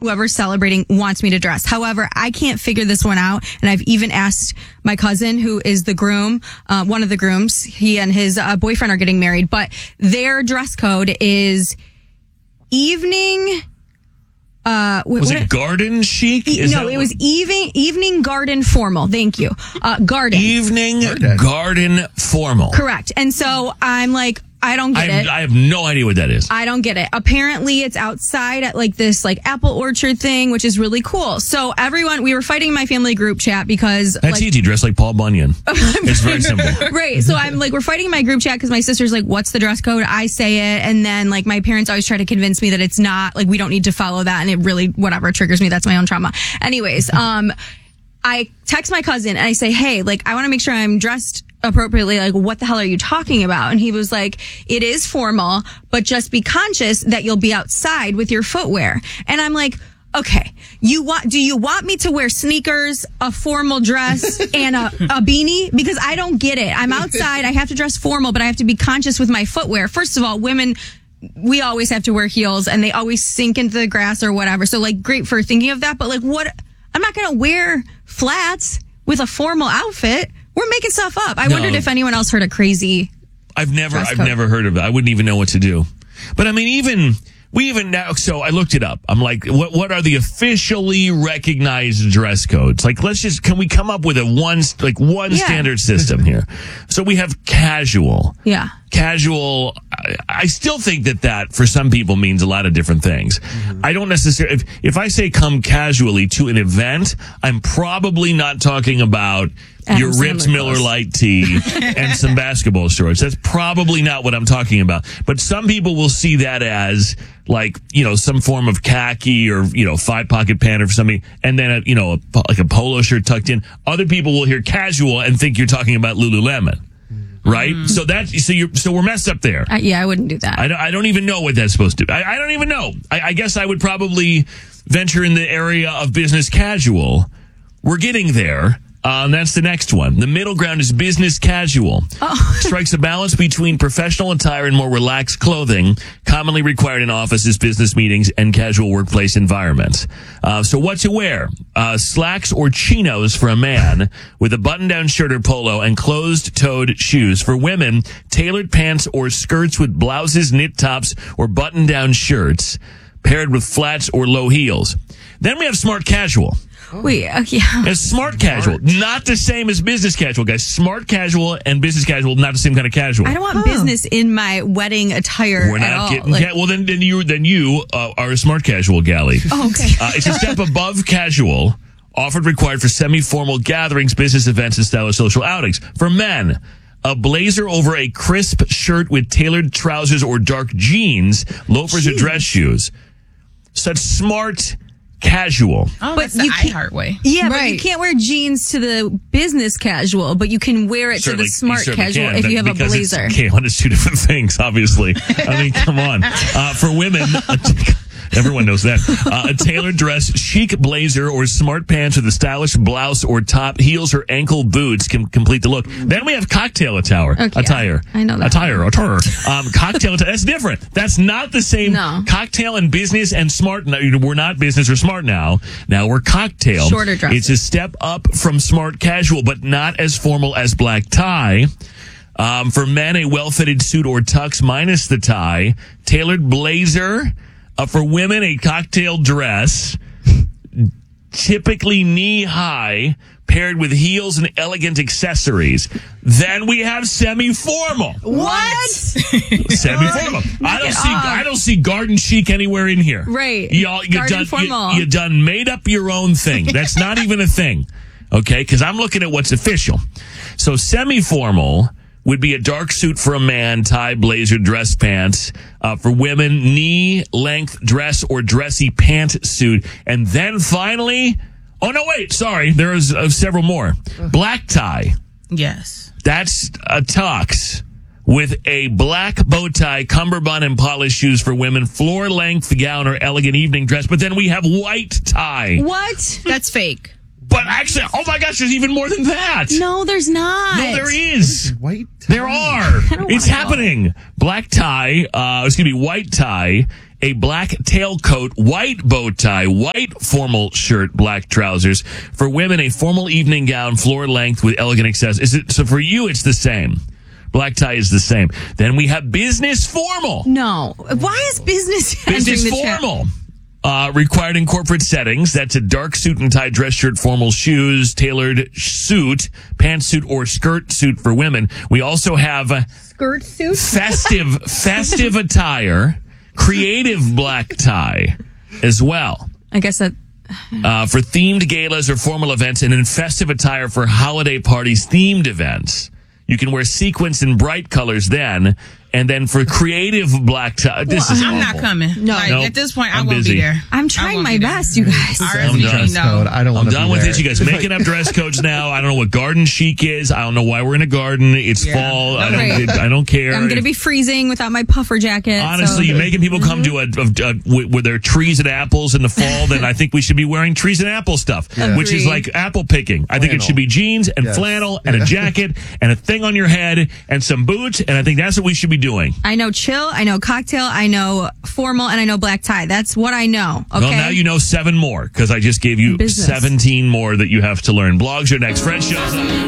whoever's celebrating wants me to dress. However, I can't figure this one out. And I've even asked my cousin, who is the groom, one of the grooms. He and his boyfriend are getting married, but their dress code is evening. Was it garden chic? It was evening garden formal. Thank you. Garden. Evening garden formal. Correct. And so I'm like, I don't get it. I have no idea what that is. I don't get it. Apparently it's outside at like this like apple orchard thing, which is really cool. So we were fighting in my family group chat because that's easy. Dress like Paul Bunyan. It's very simple. Right. So I'm like, we're fighting in my group chat because my sister's like, what's the dress code? I say it. And then like my parents always try to convince me that it's not, like we don't need to follow that. And it really, whatever, triggers me. That's my own trauma. Anyways, I text my cousin and I say, hey, like I want to make sure I'm dressed appropriately. Like, what the hell are you talking about? And he was like, it is formal, but just be conscious that you'll be outside with your footwear. And I'm like, okay, do you want me to wear sneakers, a formal dress, and a beanie? Because I don't get it. I'm outside. I have to dress formal, but I have to be conscious with my footwear. First of all, women, we always have to wear heels and they always sink into the grass or whatever. So like, great for thinking of that. But like, what? I'm not going to wear flats with a formal outfit. We're making stuff up. I wondered if anyone else heard a crazy. I've never heard of it. I wouldn't even know what to do. But I mean, we even now. So I looked it up. I'm like, what are the officially recognized dress codes? Like, can we come up with one standard system here? So we have casual. Yeah. Casual. I still think that for some people means a lot of different things. Mm-hmm. I don't necessarily, if I say come casually to an event, I'm probably not talking about your ripped Miller Lite tee and some basketball shorts. That's probably not what I'm talking about. But some people will see that as like, some form of khaki or, 5-pocket pant or something. And then, like a polo shirt tucked in. Other people will hear casual and think you're talking about Lululemon. Right? Mm. So we're messed up there. Yeah, I wouldn't do that. I don't even know what that's supposed to be. I don't even know. I guess I would probably venture in the area of business casual. We're getting there. That's the next one. The middle ground is business casual. Oh. Strikes a balance between professional attire and more relaxed clothing, commonly required in offices, business meetings, and casual workplace environments. So what to wear? Slacks or chinos for a man, with a button-down shirt or polo and closed-toed shoes. For women, tailored pants or skirts with blouses, knit tops, or button-down shirts, paired with flats or low heels. Then we have smart casual. Wait, yeah. It's smart casual. Not the same as business casual, guys. Smart casual and business casual, not the same kind of casual. I don't want business in my wedding attire. We're not at all. Getting well, then you are a smart casual galley. Oh, okay. It's a step above casual, offered required for semi-formal gatherings, business events, and stylish social outings. For men, a blazer over a crisp shirt with tailored trousers or dark jeans, loafers or dress shoes. Such smart casual. Oh, but that's the iHeart way. Yeah, right. But you can't wear jeans to the business casual, but you can wear it to the smart casual if you have a blazer. It's two different things, obviously. I mean, come on. For women, everyone knows that. A tailored dress, chic blazer, or smart pants with a stylish blouse or top, heels or ankle boots can complete the look. Then we have cocktail attire. I know that. Attire. Cocktail attire. That's different. That's not the same. No. Cocktail and business and smart. We're not business or smart now. Now we're cocktail. Shorter dresses. It's a step up from smart casual, but not as formal as black tie. For men, a well-fitted suit or tux minus the tie. Tailored blazer. For women, a cocktail dress, typically knee-high, paired with heels and elegant accessories. Then we have semi-formal. What? Semi-formal. I don't see garden chic anywhere in here. Right. You done made up your own thing. That's not even a thing. Okay? Because I'm looking at what's official. So semi-formal would be a dark suit for a man, tie, blazer, dress pants. For women, knee-length dress or dressy pantsuit. And then finally, there is several more. Black tie. Yes. That's a tux with a black bow tie, cummerbund, and polished shoes for women, floor-length gown or elegant evening dress. But then we have white tie. What? That's fake. But actually, oh my gosh, there's even more than that. No, there's not. No, there is. White tie. There are. It's happening. Black tie, white tie, a black tailcoat, white bow tie, white formal shirt, black trousers. For women, a formal evening gown, floor length with elegant accessories. So for you, it's the same. Black tie is the same. Then we have business formal. No. Why is business Business entering the chat? formal. Required in corporate settings. That's a dark suit and tie, dress shirt, formal shoes, tailored suit, pantsuit or skirt suit for women. We also have Skirt suit? festive attire, creative black tie as well. I guess that... For themed galas or formal events, and in festive attire for holiday parties, themed events. You can wear sequins in bright colors then. And then for creative black tie, this is I'm awful. not coming. No. Like, Nope. at this point, I I'm won't busy. be there. I'm I trying won't my be there. best, you guys. RSVP, dress code. no. I don't I'm want to done be with there. this, you guys. Making up dress codes now. I don't know what garden chic is. I don't know why we're in a garden. It's Yeah. fall. Right. I don't care. I'm going to be freezing without my puffer jacket. Honestly, so. you're making people come to where there are trees and apples in the fall. Then I think we should be wearing trees and apple stuff, which is Agreed. like apple picking. I think it Flannel. should be jeans and Yes. flannel and a jacket and a thing on your head and some boots. And I think that's what we should be doing. I know chill, I know cocktail, I know formal, and I know black tie. That's what I know. Okay. Well, now you know 7 more because I just gave you Business. 17 more that you have to learn. Blogs are next. Fred shows up.